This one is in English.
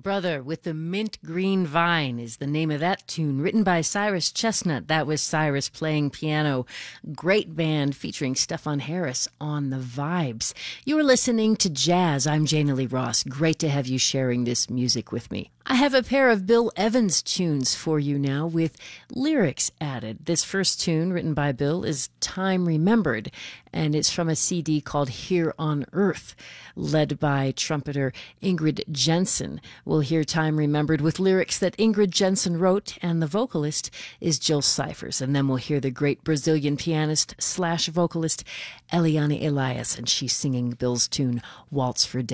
Brother with the Mint Green Vine is the name of that tune, written by Cyrus Chestnut. That was Cyrus playing piano. Great band featuring Stefan Harris on the vibes. You are listening to Jazz. I'm Jana Lee Ross. Great to have you sharing this music with me. I have a pair of Bill Evans tunes for you now with lyrics added. This first tune, written by Bill, is Time Remembered, and it's from a CD called Here on Earth, led by trumpeter Ingrid Jensen. We'll hear Time Remembered with lyrics that Ingrid Jensen wrote, and the vocalist is Jill Cyphers. And then we'll hear the great Brazilian pianist / vocalist Eliane Elias, and she's singing Bill's tune, Waltz for Dead.